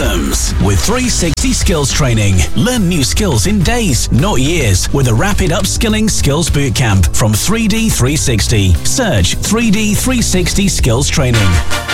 Anthems with 360 Skills Training. Learn new skills in days, not years, with a rapid upskilling skills bootcamp from 3D 360. Search 3D 360 Skills Training.